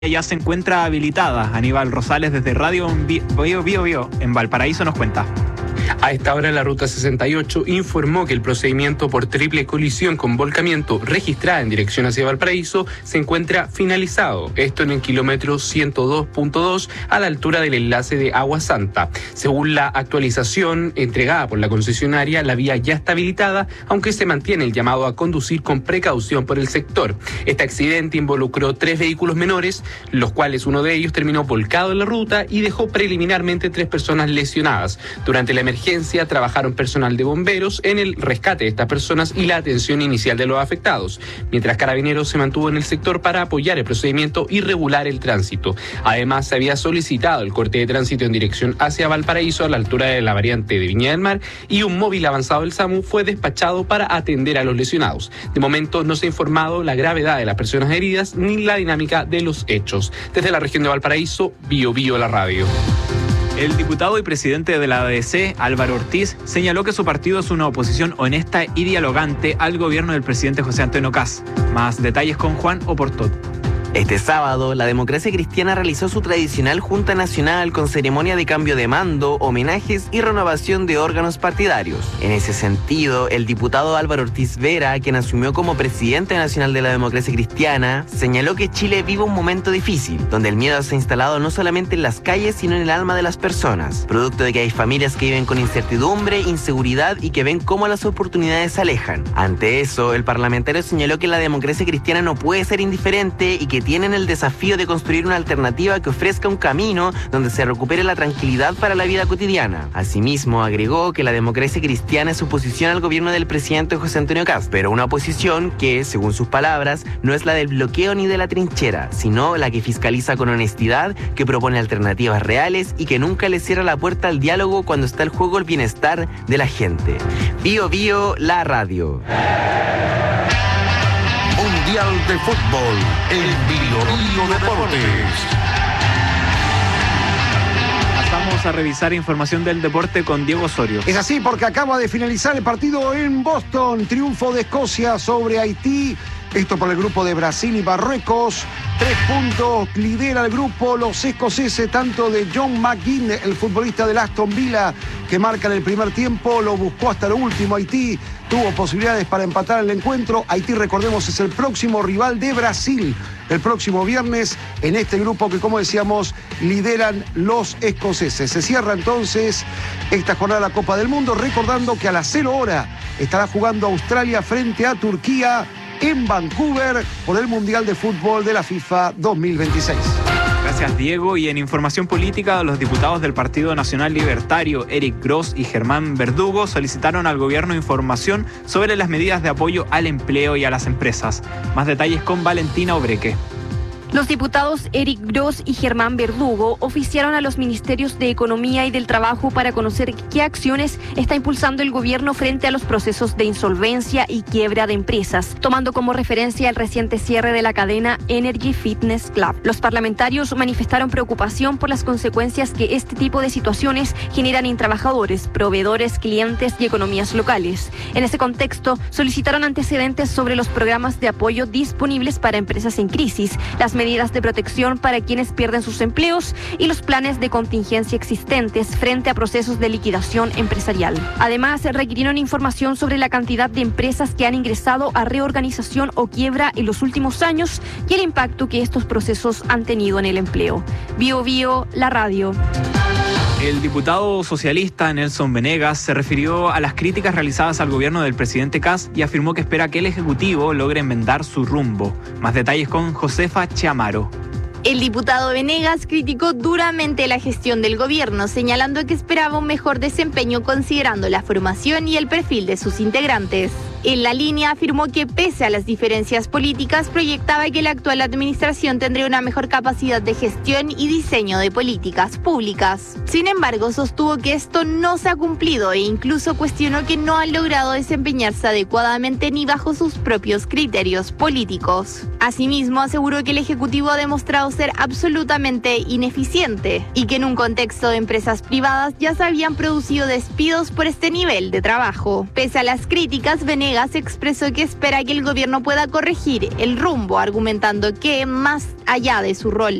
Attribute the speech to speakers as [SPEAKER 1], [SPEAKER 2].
[SPEAKER 1] ya se encuentra habilitada. Aníbal Rosales desde Radio Bio en Valparaíso nos cuenta.
[SPEAKER 2] A esta hora la Ruta 68 informó que el procedimiento por triple colisión con volcamiento registrada en dirección hacia Valparaíso se encuentra finalizado. Esto en el kilómetro 102.2 a la altura del enlace de Agua Santa. Según la actualización entregada por la concesionaria, la vía ya está habilitada, aunque se mantiene el llamado a conducir con precaución por el sector. Este accidente involucró 3 vehículos menores, los cuales uno de ellos terminó volcado en la ruta y dejó preliminarmente 3 personas lesionadas. Durante la emergencia trabajaron personal de bomberos en el rescate de estas personas y la atención inicial de los afectados, mientras Carabineros se mantuvo en el sector para apoyar el procedimiento y regular el tránsito. Además, se había solicitado el corte de tránsito en dirección hacia Valparaíso a la altura de la variante de Viña del Mar y un móvil avanzado del SAMU fue despachado para atender a los lesionados. De momento no se ha informado la gravedad de las personas heridas ni la dinámica de los hechos. Desde la región de Valparaíso, Bio la radio.
[SPEAKER 1] El diputado y presidente de la ADC, Álvaro Ortiz, señaló que su partido es una oposición honesta y dialogante al gobierno del presidente José Antonio Kast. Más detalles con Juan Oportot.
[SPEAKER 3] Este sábado, la Democracia Cristiana realizó su tradicional Junta Nacional con ceremonia de cambio de mando, homenajes y renovación de órganos partidarios. En ese sentido, el diputado Álvaro Ortiz Vera, quien asumió como presidente nacional de la Democracia Cristiana, señaló que Chile vive un momento difícil, donde el miedo se ha instalado no solamente en las calles, sino en el alma de las personas, producto de que hay familias que viven con incertidumbre, inseguridad y que ven cómo las oportunidades se alejan. Ante eso, el parlamentario señaló que la Democracia Cristiana no puede ser indiferente y que tienen el desafío de construir una alternativa que ofrezca un camino donde se recupere la tranquilidad para la vida cotidiana. Asimismo, agregó que la Democracia Cristiana es oposición al gobierno del presidente José Antonio Kast, pero una oposición que, según sus palabras, no es la del bloqueo ni de la trinchera, sino la que fiscaliza con honestidad, que propone alternativas reales y que nunca le cierra la puerta al diálogo cuando está en juego el bienestar de la gente. Bio, la radio.
[SPEAKER 4] Mundial de Fútbol en Bio Deportes.
[SPEAKER 1] Pasamos a revisar información del deporte con Diego Osorio.
[SPEAKER 5] Es así porque acaba de finalizar el partido en Boston. Triunfo de Escocia sobre Haití. Esto por el grupo de Brasil y Marruecos. 3 puntos, lidera el grupo los escoceses, tanto de John McGinn, el futbolista del Aston Villa, que marca en el primer tiempo, lo buscó hasta lo último. Haití tuvo posibilidades para empatar el encuentro. Haití, recordemos, es el próximo rival de Brasil el próximo viernes en este grupo que, como decíamos, lideran los escoceses. Se cierra entonces esta jornada de la Copa del Mundo, recordando que a las 0 horas estará jugando Australia frente a Turquía en Vancouver por el Mundial de Fútbol de la FIFA 2026.
[SPEAKER 1] Gracias, Diego. Y en información política, los diputados del Partido Nacional Libertario, Eric Gross y Germán Verdugo, solicitaron al gobierno información sobre las medidas de apoyo al empleo y a las empresas. Más detalles con Valentina Obreque.
[SPEAKER 6] Los diputados Eric Gross y Germán Verdugo oficiaron a los ministerios de Economía y del Trabajo para conocer qué acciones está impulsando el gobierno frente a los procesos de insolvencia y quiebra de empresas, tomando como referencia el reciente cierre de la cadena Energy Fitness Club. Los parlamentarios manifestaron preocupación por las consecuencias que este tipo de situaciones generan en trabajadores, proveedores, clientes y economías locales. En ese contexto, solicitaron antecedentes sobre los programas de apoyo disponibles para empresas en crisis, las medidas de protección para quienes pierden sus empleos y los planes de contingencia existentes frente a procesos de liquidación empresarial. Además, requirieron información sobre la cantidad de empresas que han ingresado a reorganización o quiebra en los últimos años y el impacto que estos procesos han tenido en el empleo. Bio, la radio.
[SPEAKER 1] El diputado socialista Nelson Venegas se refirió a las críticas realizadas al gobierno del presidente Kast y afirmó que espera que el Ejecutivo logre enmendar su rumbo. Más detalles con Josefa Chiamaro.
[SPEAKER 7] El diputado Venegas criticó duramente la gestión del gobierno, señalando que esperaba un mejor desempeño considerando la formación y el perfil de sus integrantes. En la línea afirmó que pese a las diferencias políticas, proyectaba que la actual administración tendría una mejor capacidad de gestión y diseño de políticas públicas. Sin embargo, sostuvo que esto no se ha cumplido e incluso cuestionó que no han logrado desempeñarse adecuadamente ni bajo sus propios criterios políticos. Asimismo, aseguró que el Ejecutivo ha demostrado ser absolutamente ineficiente y que en un contexto de empresas privadas ya se habían producido despidos por este nivel de trabajo. Pese a las críticas, Venegas Venegas expresó que espera que el gobierno pueda corregir el rumbo, argumentando que más allá de su rol